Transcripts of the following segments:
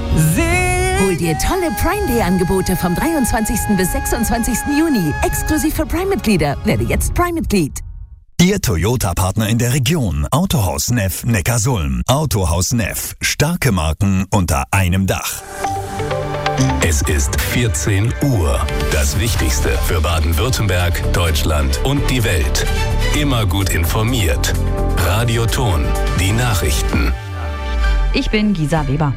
Hol dir tolle Prime Day Angebote vom 23. bis 26. Juni. Exklusiv für Prime-Mitglieder. Werde jetzt Prime-Mitglied. Ihr Toyota-Partner in der Region. Autohaus Neff Neckarsulm. Autohaus Neff. Starke Marken unter einem Dach. Es ist 14 Uhr. Das Wichtigste für Baden-Württemberg, Deutschland und die Welt. Immer gut informiert. Radio Ton. Die Nachrichten. Ich bin Gisa Weber.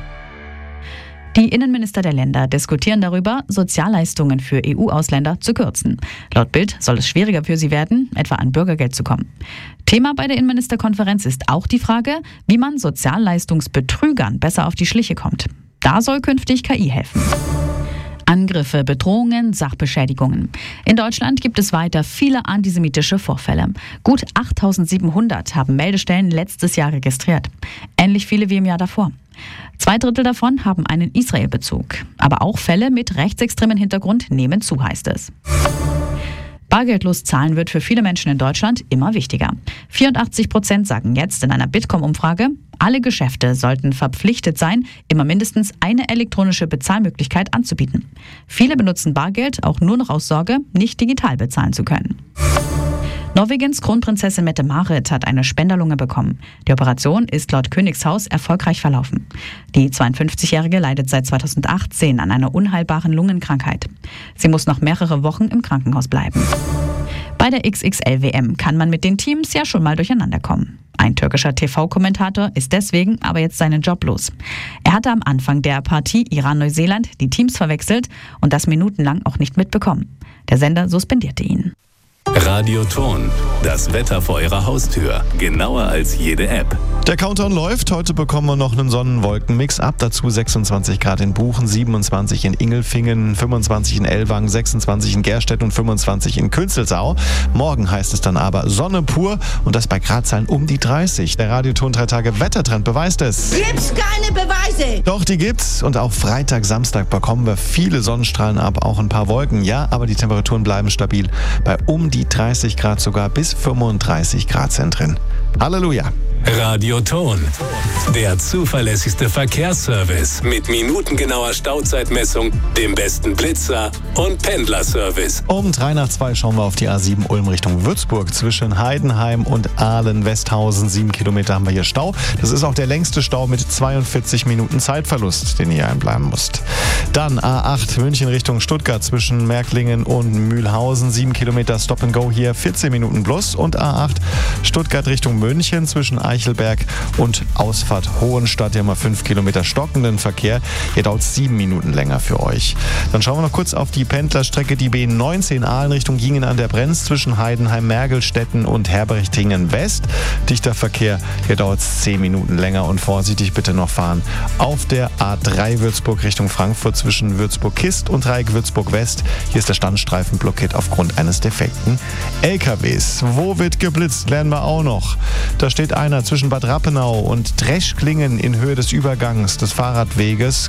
Die Innenminister der Länder diskutieren darüber, Sozialleistungen für EU-Ausländer zu kürzen. Laut Bild soll es schwieriger für sie werden, etwa an Bürgergeld zu kommen. Thema bei der Innenministerkonferenz ist auch die Frage, wie man Sozialleistungsbetrügern besser auf die Schliche kommt. Da soll künftig KI helfen. Angriffe, Bedrohungen, Sachbeschädigungen. In Deutschland gibt es weiter viele antisemitische Vorfälle. Gut 8.700 haben Meldestellen letztes Jahr registriert. Ähnlich viele wie im Jahr davor. 2/3 davon haben einen Israel-Bezug. Aber auch Fälle mit rechtsextremen Hintergrund nehmen zu, heißt es. Bargeldlos zahlen wird für viele Menschen in Deutschland immer wichtiger. 84% sagen jetzt in einer Bitkom-Umfrage, alle Geschäfte sollten verpflichtet sein, immer mindestens eine elektronische Bezahlmöglichkeit anzubieten. Viele benutzen Bargeld auch nur noch aus Sorge, nicht digital bezahlen zu können. Norwegens Kronprinzessin Mette-Marit hat eine Spenderlunge bekommen. Die Operation ist laut Königshaus erfolgreich verlaufen. Die 52-Jährige leidet seit 2018 an einer unheilbaren Lungenkrankheit. Sie muss noch mehrere Wochen im Krankenhaus bleiben. Bei der XXL-WM kann man mit den Teams ja schon mal durcheinander kommen. Ein türkischer TV-Kommentator ist deswegen aber jetzt seinen Job los. Er hatte am Anfang der Partie Iran-Neuseeland die Teams verwechselt und das minutenlang auch nicht mitbekommen. Der Sender suspendierte ihn. Radio Ton. Das Wetter vor Ihrer Haustür. Genauer als jede App. Der Countdown läuft. Heute bekommen wir noch einen Sonnenwolkenmix ab. Dazu 26 Grad in Buchen, 27 in Ingelfingen, 25 in Ellwangen, 26 in Gerstedt und 25 in Künzelsau. Morgen heißt es dann aber Sonne pur und das bei Gradzahlen um die 30. Der Radio Ton 3 Tage Wettertrend beweist es. Gibt's keine Beweise! Doch, die gibt's. Und auch Freitag, Samstag bekommen wir viele Sonnenstrahlen ab, auch ein paar Wolken. Ja, aber die Temperaturen bleiben stabil bei um die 30 Grad, sogar bis 35 Grad sind drin. Halleluja! Radio Ton. Der zuverlässigste Verkehrsservice mit minutengenauer Stauzeitmessung, dem besten Blitzer und Pendlerservice. Um 3:02 schauen wir auf die A7 Ulm Richtung Würzburg. Zwischen Heidenheim und Ahlen-Westhausen 7 Kilometer haben wir hier Stau. Das ist auch der längste Stau mit 42 Minuten Zeitverlust, den ihr einbleiben müsst. Dann A8 München Richtung Stuttgart zwischen Märklingen und Mühlhausen. 7 Kilometer Stop and Go hier, 14 Minuten plus. Und A8 Stuttgart Richtung München zwischen Eichelberg und Ausfahrt Hohenstadt. Hier haben wir 5 Kilometer stockenden Verkehr. Hier dauert es 7 Minuten länger für euch. Dann schauen wir noch kurz auf die Pendlerstrecke, die B19 Aalen Richtung Gingen an der Brenz zwischen Heidenheim, Mergelstetten und Herberichtingen West. Dichter Verkehr, hier dauert es 10 Minuten länger und vorsichtig bitte noch fahren. Auf der A3 Würzburg Richtung Frankfurt zwischen Würzburg-Kist und Dreieck Würzburg-West. Hier ist der Standstreifen blockiert aufgrund eines defekten LKWs. Wo wird geblitzt, lernen wir auch noch. Da steht einer zwischen Bad Rappenau und Dreschklingen in Höhe des Übergangs des Fahrradweges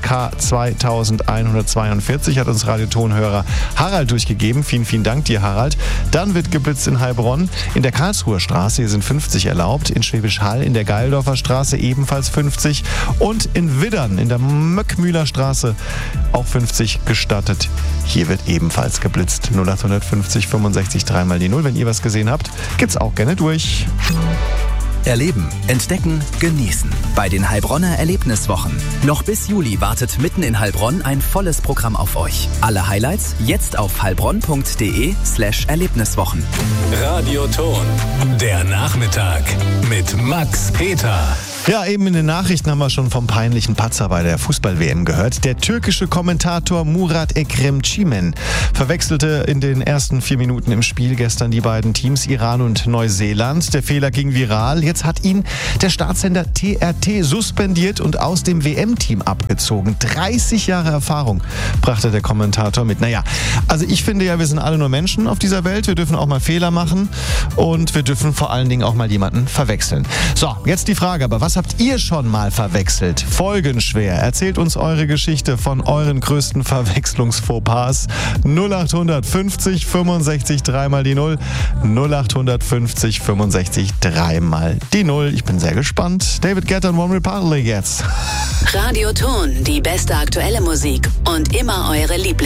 K2142, hat uns Radiotonhörer Harald durchgegeben. Vielen, vielen Dank dir, Harald. Dann wird geblitzt in Heilbronn, in der Karlsruher Straße, hier sind 50 erlaubt, in Schwäbisch Hall, in der Geildorfer Straße ebenfalls 50 und in Widdern, in der Möckmühler Straße auch 50 gestattet. Hier wird ebenfalls geblitzt. 0850 65 3 mal die 0. Wenn ihr was gesehen habt, geht's auch gerne durch. Erleben, entdecken, genießen. Bei den Heilbronner Erlebniswochen. Noch bis Juli wartet mitten in Heilbronn ein volles Programm auf euch. Alle Highlights jetzt auf heilbronn.de/Erlebniswochen. Radio Ton. Der Nachmittag mit Max Peter. Ja, eben in den Nachrichten haben wir schon vom peinlichen Patzer bei der Fußball-WM gehört. Der türkische Kommentator Murat Ekrem verwechselte in den ersten 4 Minuten im Spiel gestern die beiden Teams Iran und Neuseeland. Der Fehler ging viral. Jetzt hat ihn der Staatssender TRT suspendiert und aus dem WM-Team abgezogen. 30 Jahre Erfahrung brachte der Kommentator mit. Naja, also ich finde ja, wir sind alle nur Menschen auf dieser Welt. Wir dürfen auch mal Fehler machen und wir dürfen vor allen Dingen auch mal jemanden verwechseln. So, jetzt die Frage, aber was Was habt ihr schon mal verwechselt? Folgenschwer. Erzählt uns eure Geschichte von euren größten Verwechslungsfauxpas. 0850 65 3 die 0. 0850 65 3 die 0. Ich bin sehr gespannt. David Guetta und One Republic jetzt. Radioton, die beste aktuelle Musik und immer eure Lieblings.